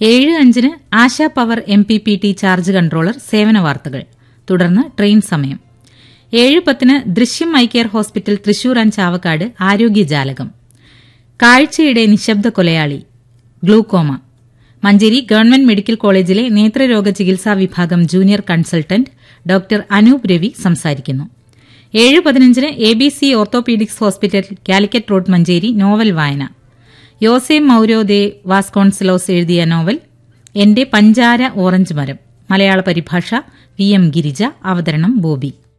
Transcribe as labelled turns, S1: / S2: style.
S1: 7:05 ASHA power MPPT charge controller സേവന വാർത്തകൾ. തുടർന്ന് ട്രെയിൻ സമയം. 7:10 ദൃശ്യം eye care hospital Thrissur and Chavakkad ആരോഗ്യജാലകം. കാഴ്ചയുടെ നിശബ്ദ കൊലയാളി ഗ്ലൂക്കോമ. മഞ്ചേരി ഗവൺമെന്റ് മെഡിക്കൽ കോളേജിലെ നേത്രരോഗ ചികിത്സാ വിഭാഗം junior consultant doctor Anoop Ravi സംസാരിക്കുന്നു. 7:15 ABC orthopaedics hospital Calicut road Manjeri novel വായന. യോസെ മൌരോ ദെ വാസ്കോൺസലോസ് എഴുതിയ നോവൽ എന്റെ പഞ്ചാര ഓറഞ്ച് മരം. മലയാള പരിഭാഷ VM ഗിരിജ. അവതരണം ബോബി.